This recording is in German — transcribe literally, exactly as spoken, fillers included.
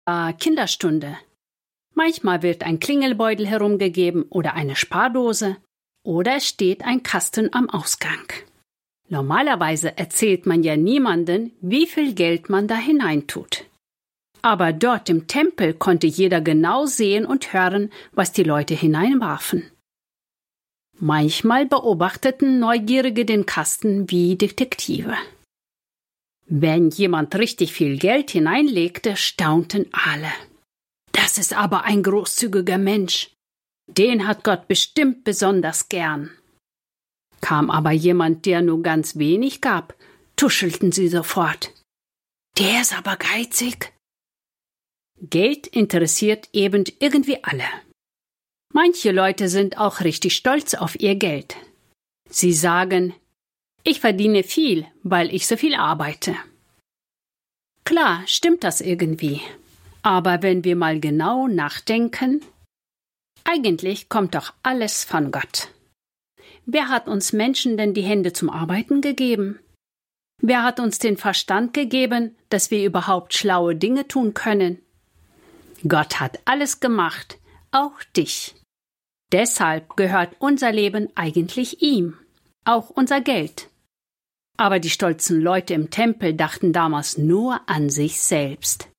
äh, Kinderstunde. Manchmal wird ein Klingelbeutel herumgegeben oder eine Spardose oder es steht ein Kasten am Ausgang. Normalerweise erzählt man ja niemanden, wie viel Geld man da hineintut. Aber dort im Tempel konnte jeder genau sehen und hören, was die Leute hineinwarfen. Manchmal beobachteten Neugierige den Kasten wie Detektive. Wenn jemand richtig viel Geld hineinlegte, staunten alle. Das ist aber ein großzügiger Mensch. Den hat Gott bestimmt besonders gern. Kam aber jemand, der nur ganz wenig gab, tuschelten sie sofort. Der ist aber geizig. Geld interessiert eben irgendwie alle. Manche Leute sind auch richtig stolz auf ihr Geld. Sie sagen, ich verdiene viel, weil ich so viel arbeite. Klar, stimmt das irgendwie. Aber wenn wir mal genau nachdenken, eigentlich kommt doch alles von Gott. Wer hat uns Menschen denn die Hände zum Arbeiten gegeben? Wer hat uns den Verstand gegeben, dass wir überhaupt schlaue Dinge tun können? Gott hat alles gemacht, auch dich. Deshalb gehört unser Leben eigentlich ihm, auch unser Geld. Aber die stolzen Leute im Tempel dachten damals nur an sich selbst.